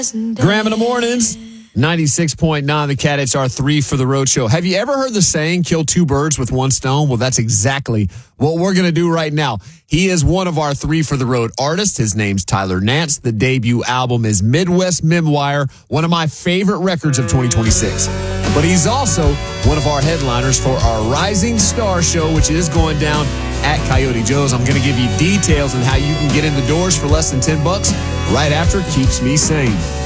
Graham in the mornings. 96.9 The Cat. It's our 3 for the Road show. Have you ever heard the saying, kill two birds with one stone? Well, that's exactly what we're going to do right now. He is one of our 3 for the Road artists. His name's Tyler Nance. The debut album is Midwest Memoir, one of my favorite records of 2026. But he's also one of our headliners for our Rising Star show, which is going down at Coyote Joe's. I'm going to give you details on how you can get in the doors for less than $10 right after Keeps Me Sane.